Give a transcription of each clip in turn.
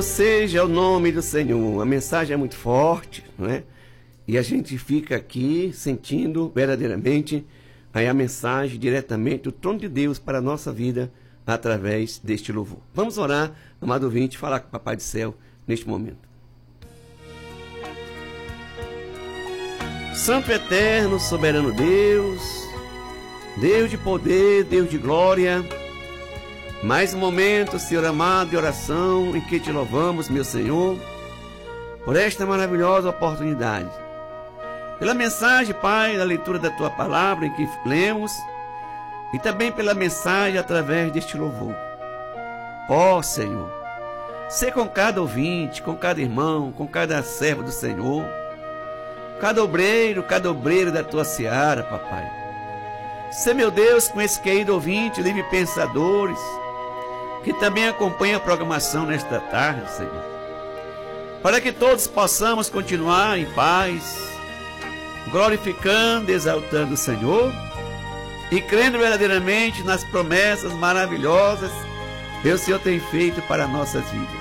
Seja o nome do Senhor. A mensagem é muito forte, não é? E a gente fica aqui sentindo verdadeiramente aí a mensagem diretamente do trono de Deus para a nossa vida através deste louvor. Vamos orar, amado ouvinte, falar com o Papai do Céu neste momento. Santo, eterno, soberano Deus, Deus de poder, Deus de glória, mais um momento, Senhor amado, de oração em que te louvamos, meu Senhor, por esta maravilhosa oportunidade. Pela mensagem, Pai, da leitura da Tua Palavra em que lemos, e também pela mensagem através deste louvor. Ó Senhor, sê com cada ouvinte, com cada irmão, com cada servo do Senhor, cada obreiro da Tua seara, Papai. Sê, meu Deus, com esse querido ouvinte, livre pensadores, que também acompanha a programação nesta tarde, Senhor, para que todos possamos continuar em paz, glorificando, exaltando o Senhor e crendo verdadeiramente nas promessas maravilhosas que o Senhor tem feito para nossas vidas.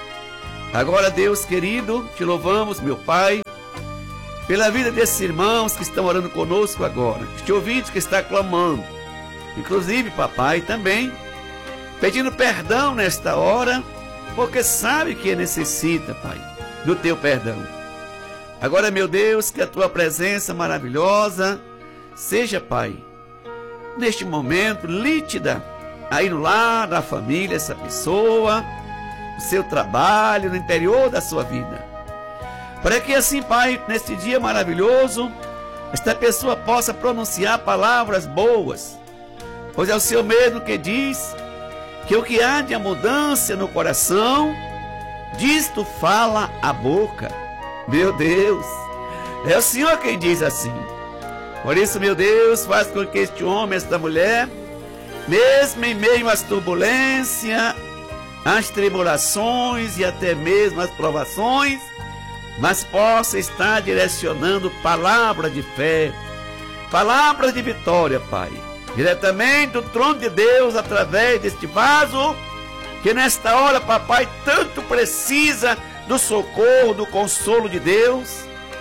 Agora, Deus querido, te louvamos, meu Pai, pela vida desses irmãos que estão orando conosco agora, este ouvinte que está clamando, inclusive, Papai, também pedindo perdão nesta hora, porque sabe que necessita, Pai, do Teu perdão. Agora, meu Deus, que a Tua presença maravilhosa seja, Pai, neste momento, nítida, aí no lar da família, essa pessoa, no seu trabalho, no interior da sua vida. Para que assim, Pai, neste dia maravilhoso, esta pessoa possa pronunciar palavras boas, pois é o Senhor mesmo que diz que o que há de abundância no coração, disto fala a boca. Meu Deus, é o Senhor quem diz assim. Por isso, meu Deus, faz com que este homem, esta mulher, mesmo em meio às turbulências, às tribulações e até mesmo às provações, mas possa estar direcionando palavras de fé, palavras de vitória, Pai, diretamente do trono de Deus, através deste vaso, que nesta hora, Papai, tanto precisa do socorro, do consolo de Deus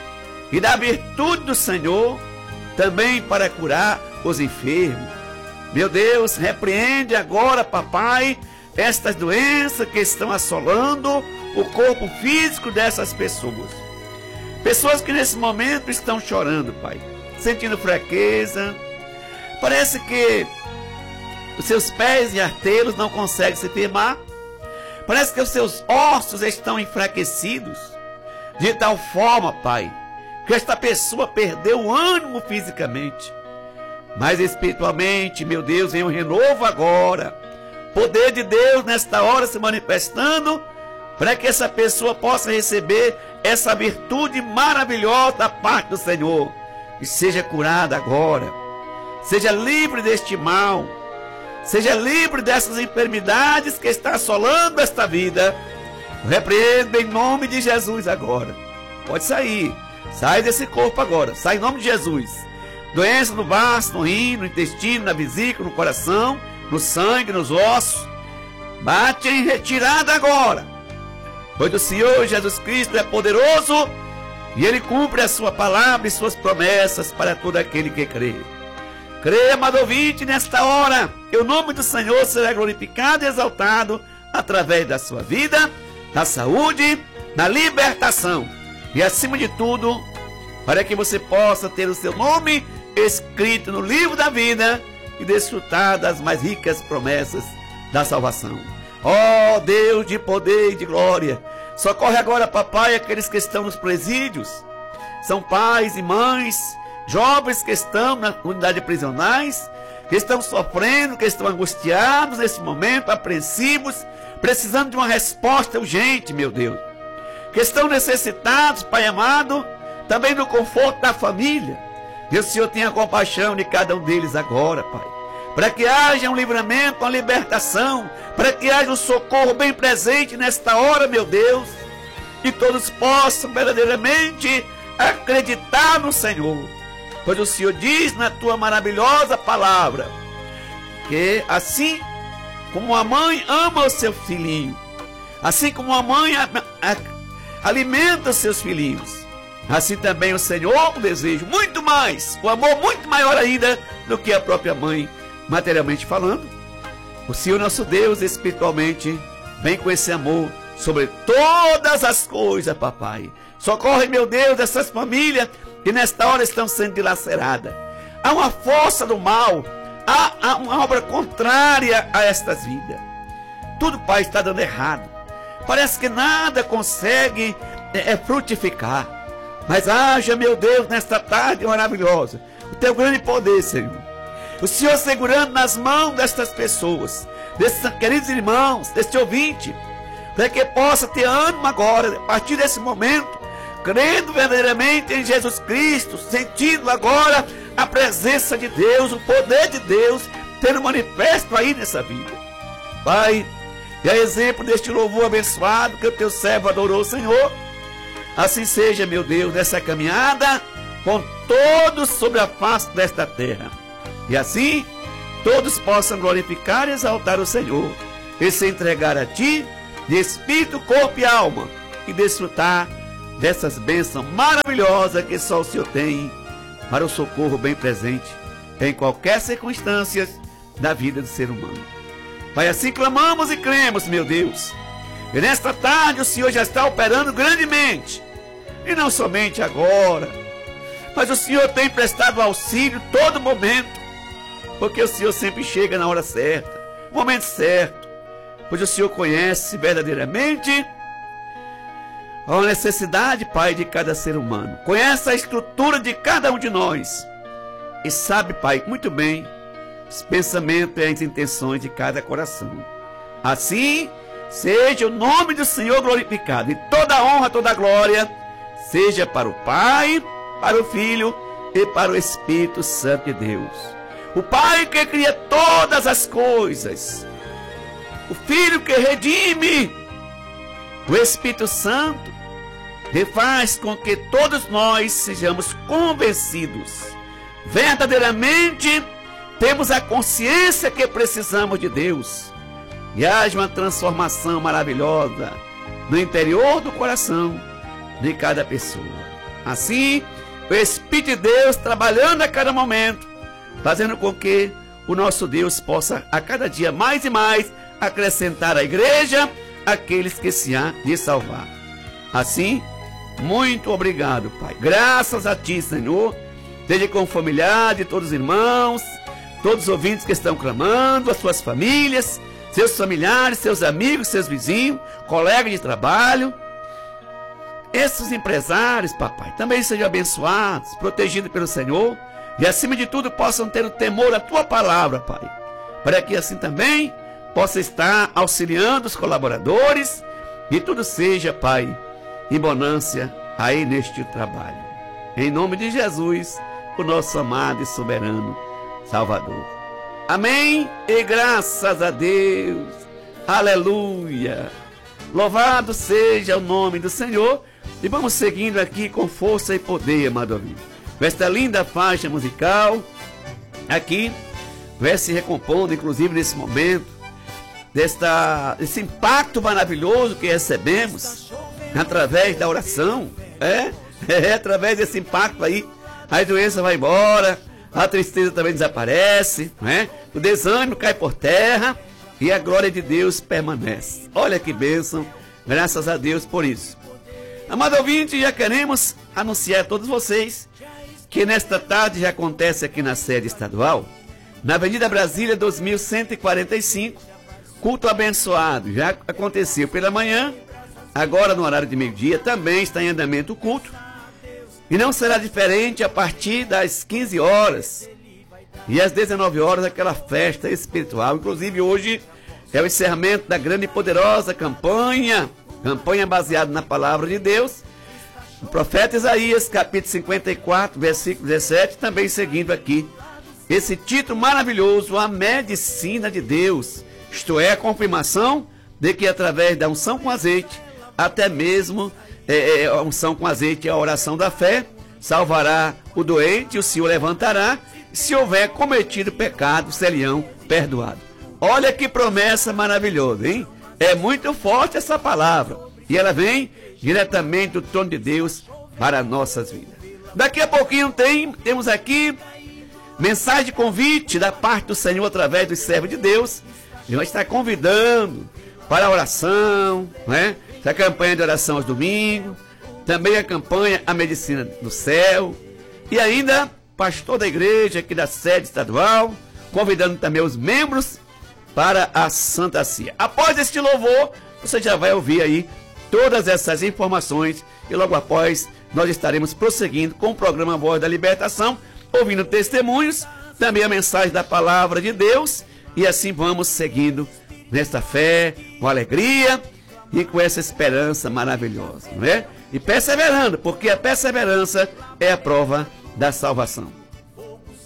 e da virtude do Senhor, também para curar os enfermos. Meu Deus, repreende agora, Papai, estas doenças que estão assolando o corpo físico dessas pessoas. Pessoas que nesse momento estão chorando, Pai, sentindo fraqueza. Parece que os seus pés e arteiros não conseguem se firmar. Parece que os seus ossos estão enfraquecidos, de tal forma, Pai, que esta pessoa perdeu o ânimo fisicamente. Mas espiritualmente, meu Deus, vem um renovo agora. Poder de Deus nesta hora se manifestando, para que essa pessoa possa receber essa virtude maravilhosa da parte do Senhor, e seja curada agora, seja livre deste mal, seja livre dessas enfermidades que está assolando esta vida. Repreendo em nome de Jesus agora. Pode sair, sai desse corpo agora, sai em nome de Jesus. Doença no baço, no rim, no intestino, na vesícula, no coração, no sangue, nos ossos, bate em retirada agora, pois o Senhor Jesus Cristo é poderoso e Ele cumpre a sua palavra e suas promessas para todo aquele que crê. Crê, amado ouvinte, nesta hora, que o nome do Senhor será glorificado e exaltado através da sua vida, da saúde, da libertação e, acima de tudo, para que você possa ter o seu nome escrito no livro da vida e desfrutar das mais ricas promessas da salvação. Ó Deus de poder e de glória, socorre agora, Papai, aqueles que estão nos presídios. São pais e mães, jovens que estão na unidade prisionais, que estão sofrendo, que estão angustiados nesse momento, apreensivos, precisando de uma resposta urgente, meu Deus. Que estão necessitados, Pai amado, também do conforto da família. Que o Senhor tenha compaixão de cada um deles agora, Pai, para que haja um livramento, uma libertação, para que haja um socorro bem presente nesta hora, meu Deus, e todos possam verdadeiramente acreditar no Senhor, pois o Senhor diz na Tua maravilhosa palavra, que assim como a mãe ama o seu filhinho, Assim como a mãe alimenta os seus filhinhos, assim também o Senhor deseja muito mais, o amor muito maior ainda do que a própria mãe, materialmente falando. O Senhor nosso Deus, espiritualmente, vem com esse amor sobre todas as coisas, papai. Socorre, meu Deus, essas famílias que nesta hora estão sendo dilaceradas. Há uma força do mal, há uma obra contrária a estas vidas. Tudo, Pai, está dando errado. Parece que nada consegue frutificar. Mas haja, meu Deus, nesta tarde maravilhosa, o teu grande poder, Senhor. O Senhor segurando nas mãos destas pessoas, desses queridos irmãos, deste ouvinte, para que possa ter ânimo agora, a partir desse momento, crendo verdadeiramente em Jesus Cristo, sentindo agora a presença de Deus, o poder de Deus, tendo manifesto aí nessa vida. Pai, e a exemplo deste louvor abençoado que o teu servo adorou, Senhor, assim seja, meu Deus, nessa caminhada com todos sobre a face desta terra. E assim, todos possam glorificar e exaltar o Senhor, e se entregar a Ti, de espírito, corpo e alma, e desfrutar dessas bênçãos maravilhosas que só o Senhor tem, para o socorro bem presente, em qualquer circunstância da vida do ser humano. Pai, assim clamamos e cremos, meu Deus, e nesta tarde o Senhor já está operando grandemente, e não somente agora, mas o Senhor tem prestado auxílio todo momento, porque o Senhor sempre chega na hora certa, no momento certo, pois o Senhor conhece verdadeiramente a necessidade, Pai, de cada ser humano, conhece a estrutura de cada um de nós, e sabe, Pai, muito bem os pensamentos e as intenções de cada coração. Assim, seja o nome do Senhor glorificado, e toda a honra, toda a glória, seja para o Pai, para o Filho e para o Espírito Santo de Deus. O Pai que cria todas as coisas, o Filho que redime, o Espírito Santo que faz com que todos nós sejamos convencidos, verdadeiramente temos a consciência que precisamos de Deus, e haja uma transformação maravilhosa no interior do coração de cada pessoa. Assim, o Espírito de Deus trabalhando a cada momento, fazendo com que o nosso Deus possa a cada dia mais e mais acrescentar à igreja aqueles que se há de salvar. Assim, muito obrigado, Pai. Graças a Ti, Senhor. Esteja com o familiar de todos os irmãos, todos os ouvintes que estão clamando, as suas famílias, seus familiares, seus amigos, seus vizinhos, colegas de trabalho. Esses empresários, papai, também sejam abençoados, protegidos pelo Senhor, e acima de tudo possam ter o temor à Tua palavra, Pai, para que assim também possa estar auxiliando os colaboradores, e tudo seja, Pai, em bonância aí neste trabalho. Em nome de Jesus, o nosso amado e soberano Salvador. Amém e graças a Deus. Aleluia. Louvado seja o nome do Senhor. E vamos seguindo aqui com força e poder, amado amigo. Esta linda faixa musical aqui vai se recompondo, inclusive nesse momento, desse impacto maravilhoso que recebemos através da oração. Através desse impacto aí, a doença vai embora, a tristeza também desaparece, né? O desânimo cai por terra e a glória de Deus permanece. Olha que bênção, graças a Deus por isso. Amado ouvinte, já queremos anunciar a todos vocês que nesta tarde já acontece aqui na sede estadual, na Avenida Brasília 2145, culto abençoado. Já aconteceu pela manhã, agora no horário de meio-dia também está em andamento o culto. E não será diferente a partir das 15 horas e às 19 horas aquela festa espiritual. Inclusive hoje é o encerramento da grande e poderosa campanha baseada na palavra de Deus. O profeta Isaías, capítulo 54, versículo 17, também seguindo aqui esse título maravilhoso, a medicina de Deus. Isto é, a confirmação de que através da unção com azeite, até mesmo a unção com azeite, a oração da fé, salvará o doente, o Senhor levantará, e se houver cometido pecado, serão perdoados. Olha que promessa maravilhosa, hein? É muito forte essa palavra. E ela vem diretamente do trono de Deus para nossas vidas. Daqui a pouquinho temos aqui mensagem de convite da parte do Senhor através dos servos de Deus. E nós está convidando para a oração, né? A campanha de oração aos domingos, também a campanha A Medicina do Céu, e ainda pastor da igreja aqui da sede estadual, convidando também os membros para a Santa Ceia. Após este louvor, você já vai ouvir aí todas essas informações e logo após nós estaremos prosseguindo com o programa Voz da Libertação, ouvindo testemunhos, também a mensagem da palavra de Deus, e assim vamos seguindo nesta fé, com alegria e com essa esperança maravilhosa, não é? E perseverando, porque a perseverança é a prova da salvação.